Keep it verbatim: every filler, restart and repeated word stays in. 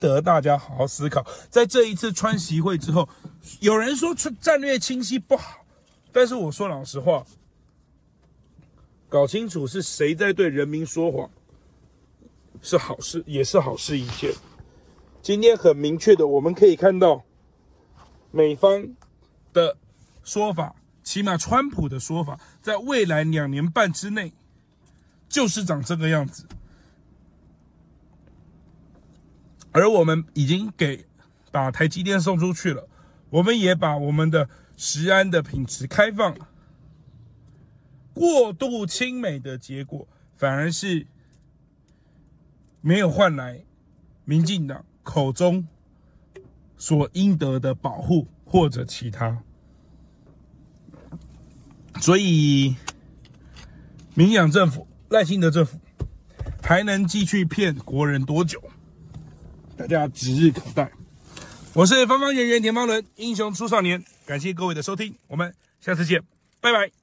得大家好好思考。在这一次川习会之后，有人说战略清晰不好，但是我说老实话，搞清楚是谁在对人民说谎，是好事，也是好事一件。今天很明确的，我们可以看到美方的说法，起码川普的说法，在未来两年半之内，就是长这个样子。而我们已经给把台积电送出去了，我们也把我们的食安的品质开放了。过度亲美的结果，反而是没有换来民进党口中所应得的保护或者其他。所以，民进党政府、赖清德政府还能继续骗国人多久？大家指日可待。我是方方圆圆田方伦，英雄出少年，感谢各位的收听，我们下次见，拜拜。